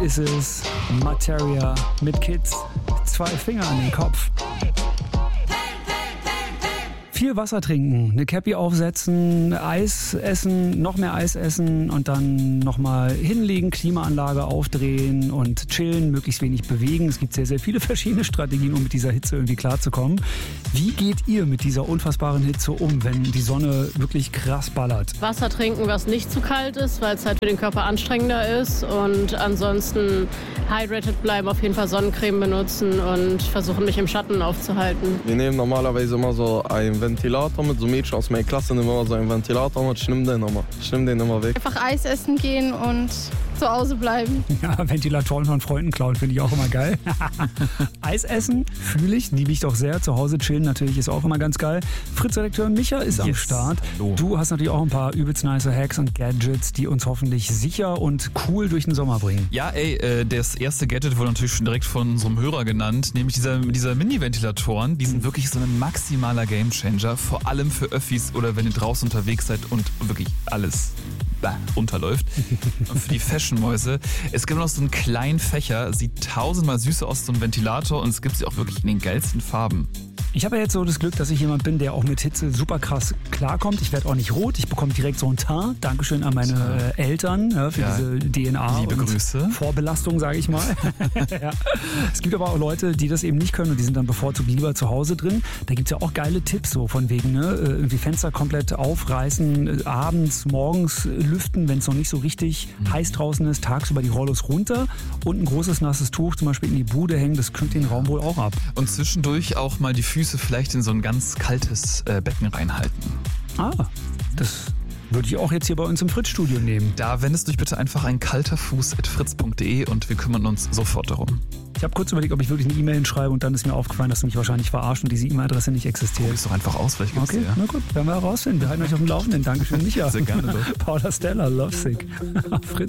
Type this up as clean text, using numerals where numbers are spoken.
ist es Materia mit Kids. 2 Finger an den Kopf. Viel Wasser trinken, eine Cappy aufsetzen, Eis essen, noch mehr Eis essen und dann nochmal hinlegen, Klimaanlage aufdrehen und chillen, möglichst wenig bewegen. Es gibt sehr, sehr viele verschiedene Strategien, um mit dieser Hitze irgendwie klarzukommen. Wie geht ihr mit dieser unfassbaren Hitze um, wenn die Sonne wirklich krass ballert? Wasser trinken, was nicht zu kalt ist, weil es halt für den Körper anstrengender ist. Und ansonsten hydrated bleiben, auf jeden Fall Sonnencreme benutzen und versuchen, mich im Schatten aufzuhalten. Wir nehmen normalerweise immer so einen Ventilator mit, so Mädchen aus meiner Klasse nehmen immer so einen Ventilator mit, ich nehme den immer weg. Einfach Eis essen gehen und zu Hause bleiben. Ja, Ventilatoren von Freunden klauen, finde ich auch immer geil. Eis essen, fühle ich, liebe ich doch sehr. Zu Hause chillen natürlich ist auch immer ganz geil. Fritz-Redakteur Micha ist am Start. Hallo. Du hast natürlich auch ein paar übelst nice Hacks und Gadgets, die uns hoffentlich sicher und cool durch den Sommer bringen. Ja, das erste Gadget wurde natürlich schon direkt von unserem Hörer genannt, nämlich dieser Mini-Ventilatoren. Die sind wirklich so ein maximaler Gamechanger, vor allem für Öffis oder wenn ihr draußen unterwegs seid und wirklich alles runterläuft. Und für die Fashion-Mäuse. Es gibt noch so einen kleinen Fächer, sieht tausendmal süßer aus, so ein Ventilator, und es gibt sie auch wirklich in den geilsten Farben. Ich habe ja jetzt so das Glück, dass ich jemand bin, der auch mit Hitze super krass klarkommt. Ich werde auch nicht rot, ich bekomme direkt so ein Teint. Dankeschön an meine Eltern für diese DNA Liebe und Grüße. Vorbelastung, sage ich mal. Ja. Es gibt aber auch Leute, die das eben nicht können und die sind dann bevorzugt lieber zu Hause drin. Da gibt es ja auch geile Tipps so von wegen, ne? Irgendwie Fenster komplett aufreißen, abends, morgens lüften, wenn es noch nicht so richtig heiß draußen ist, tagsüber die Rollos runter und ein großes nasses Tuch zum Beispiel in die Bude hängen, das kühlt den Raum wohl auch ab. Und zwischendurch auch mal die Füße vielleicht in so ein ganz kaltes Becken reinhalten. Das würde ich auch jetzt hier bei uns im Fritz-Studio nehmen. Da wendest du dich bitte einfach ein kalterfuß@fritz.de und wir kümmern uns sofort darum. Ich habe kurz überlegt, ob ich wirklich eine E-Mail hinschreibe und dann ist mir aufgefallen, dass du mich wahrscheinlich verarscht und diese E-Mail-Adresse nicht existiert. Probier's doch einfach aus, vielleicht gibt's Okay, ja. na gut, werden wir herausfinden. Wir halten euch auf dem Laufenden. Dankeschön, Micha. Sehr gerne doch. Paula Stella, Lovesick. Fritz.